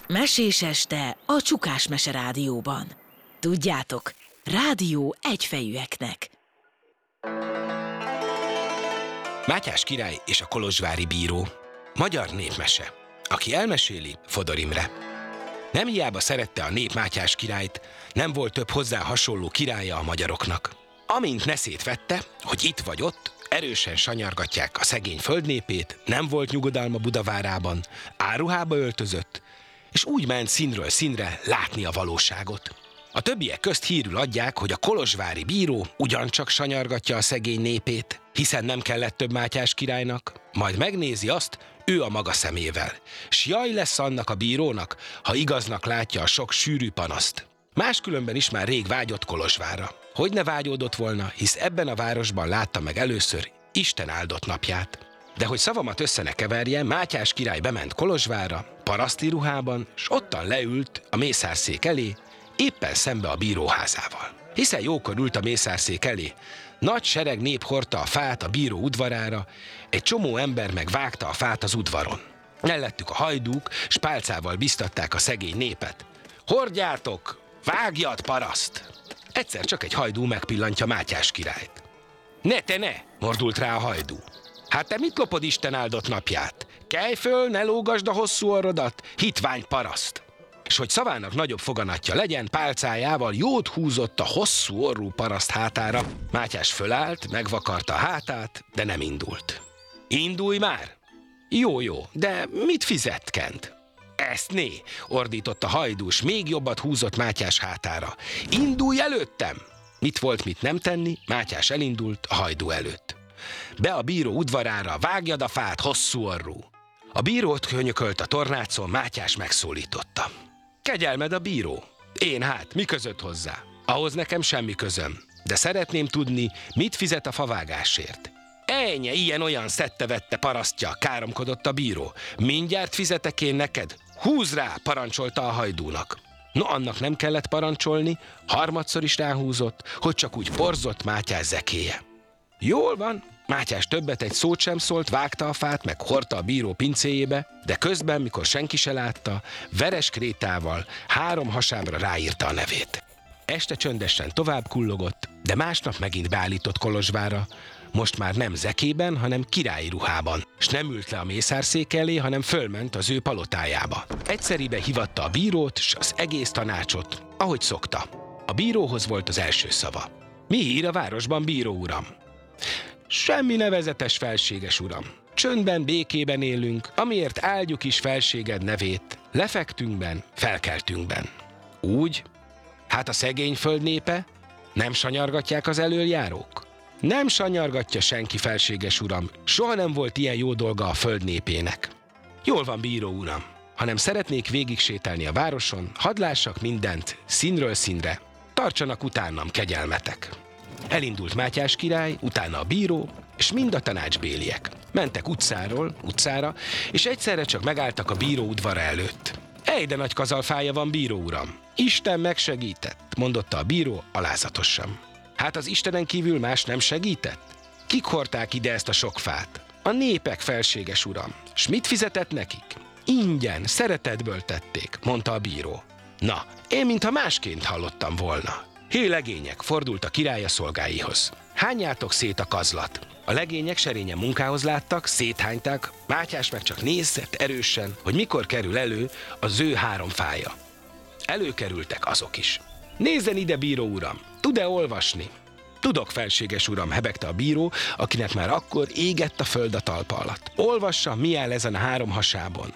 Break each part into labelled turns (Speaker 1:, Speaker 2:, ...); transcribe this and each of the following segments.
Speaker 1: Mesés este a Csukás Mese Rádióban. Tudjátok, rádió egyfejűeknek.
Speaker 2: Mátyás király és a kolozsvári bíró. Magyar népmese. Aki elmeséli, Fodor Imre. Nem hiába szerette a nép Mátyás királyt, nem volt több hozzá hasonló királya a magyaroknak. Amint neszét vette, hogy itt vagy ott, erősen sanyargatják a szegény földnépét, nem volt nyugodalma Budavárában, áruhába öltözött, és úgy ment színről színre látni a valóságot. A többiek közt hírül adják, hogy a kolozsvári bíró ugyancsak sanyargatja a szegény népét, hiszen nem kellett több Mátyás királynak, majd megnézi azt ő a maga szemével. S jaj lesz annak a bírónak, ha igaznak látja a sok sűrű panaszt. Máskülönben is már rég vágyott Kolozsvárra. Hogy ne vágyódott volna, hisz ebben a városban látta meg először Isten áldott napját. De hogy szavamat össze ne keverje, Mátyás király bement Kolozsvárra, paraszti ruhában, s ottan leült a mészárszék elé, éppen szembe a bíróházával. Hiszen jókor ült a mészárszék elé. Nagy sereg nép hordta a fát a bíró udvarára, egy csomó ember meg vágta a fát az udvaron. Mellettük a hajdúk, s pálcával biztatták a szegény népet. Hordjátok! Vágjad, paraszt! Egyszer csak egy hajdú megpillantja Mátyás királyt. Ne te ne! Mordult rá a hajdú. Hát te mit lopod Isten áldott napját? Kelj föl, ne lógasd a hosszú orrodat, hitvány paraszt! És hogy szavának nagyobb foganatja legyen, pálcájával jót húzott a hosszú orrú paraszt hátára. Mátyás fölállt, megvakarta a hátát, de nem indult. Indulj már! Jó, de mit fizetkent? Ezt né, ordított a hajdús, még jobbat húzott Mátyás hátára. Indulj előttem! Mit volt mit nem tenni, Mátyás elindult a hajdú előtt. Be a bíró udvarára, vágjad a fát, hosszú orrú! A bírót könyökölt a tornácon, Mátyás megszólította. Kegyelmed a bíró. Én hát, mi között hozzá? Ahhoz nekem semmi közöm, de szeretném tudni, mit fizet a favágásért. Ennyi, ilyen-olyan szedte-vette parasztja, káromkodott a bíró. Mindjárt fizetek én neked? Húzz rá, parancsolta a hajdúnak. No, annak nem kellett parancsolni, harmadszor is ráhúzott, hogy csak úgy porzott Mátyás zekéje. Jól van, Mátyás többet egy szót sem szólt, vágta a fát, meg hordta a bíró pincéjébe, de közben, mikor senki se látta, veres krétával 3 hasábra ráírta a nevét. Este csöndesen tovább kullogott, de másnap megint beállított Kolozsvárra, most már nem zekében, hanem királyi ruhában, s nem ült le a mészárszék elé, hanem fölment az ő palotájába. Egyszeribe hívatta a bírót, s az egész tanácsot, ahogy szokta. A bíróhoz volt az első szava. Mi hír a városban, bíró uram? Semmi nevezetes, felséges uram. Csöndben, békében élünk, amiért áldjuk is felséged nevét. Lefektünkben, felkeltünkben. Úgy? Hát a szegény föld népe? Nem sanyargatják az elöljárók? Nem sanyargatja senki, felséges uram. Soha nem volt ilyen jó dolga a föld népének. Jól van, bíró uram. Hanem szeretnék végig sétálni a városon, hadd lássak mindent, színről színre. Tartsanak utánam, kegyelmetek. Elindult Mátyás király, utána a bíró, és mind a tanácsbéliek. Mentek utcáról utcára, és egyszerre csak megálltak a bíró udvara előtt. Ej, de nagy kazalfája van, bíró uram. Isten megsegített, mondotta a bíró alázatosan. Hát az Istenen kívül más nem segített? Kik hordták ide ezt a sok fát? A népek, felséges uram. S mit fizetett nekik? Ingyen, szeretetből tették, mondta a bíró. Na, én mintha másként hallottam volna. Hé, legények, fordult a király a szolgáihoz. Hányjátok szét a kazlat. A legények serényen munkához láttak, széthányták, Mátyás meg csak nézett erősen, hogy mikor kerül elő az ő 3 fája. Előkerültek azok is. Nézzen ide, bíró uram, tud-e olvasni? Tudok, felséges uram, hebegte a bíró, akinek már akkor égett a föld a talpa alatt. Olvassa, mi áll ezen a 3 hasábon.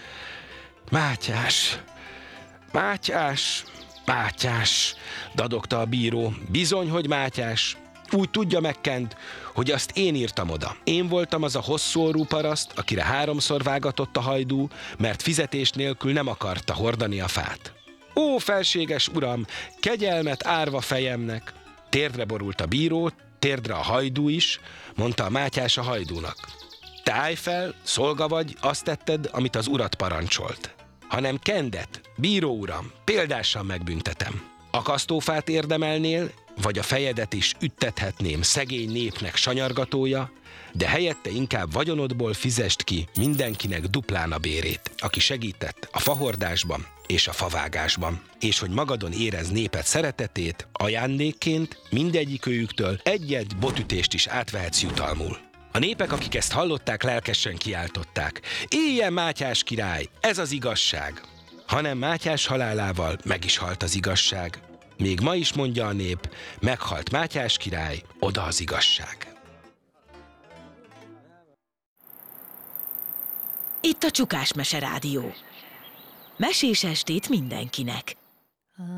Speaker 2: Mátyás, dadogta a bíró. Bizony, hogy Mátyás. Úgy tudja megkent, hogy azt én írtam oda. Én voltam az a hosszú orrú paraszt, akire 3-szor vágatott a hajdú, mert fizetés nélkül nem akarta hordani a fát. Ó, felséges uram, kegyelmet árva fejemnek! Térdre borult a bíró, térdre a hajdú is, mondta a Mátyás a hajdúnak. Te állj fel, szolga vagy, azt tetted, amit az urat parancsolt. Hanem kendet, bíró uram, példásan megbüntetem. Akasztófát érdemelnél, vagy a fejedet is üttethetném szegény népnek sanyargatója, de helyette inkább vagyonodból fizest ki mindenkinek duplán a bérét, aki segített a fahordásban és a favágásban. És hogy magadon érez néped szeretetét, ajándékként mindegyikőjüktől egy-egy botütést is átvehetsz jutalmul. A népek, akik ezt hallották, lelkesen kiáltották: éljen Mátyás király, ez az igazság! Hanem Mátyás halálával meg is halt az igazság. Még ma is mondja a nép, meghalt Mátyás király, oda az igazság.
Speaker 1: Itt a Csukás Mese Rádió. Mesés estét mindenkinek!